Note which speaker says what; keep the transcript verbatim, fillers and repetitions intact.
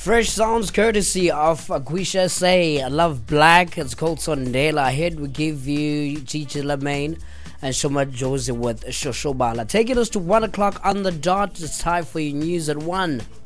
Speaker 1: Fresh sounds courtesy of Aquisha Say, Love Black. It's called Sondela. Ahead we give you Gigi Lamaine and Shoma Josie with Shoshobala. Taking us to one o'clock on the dot. It's time for your news at one.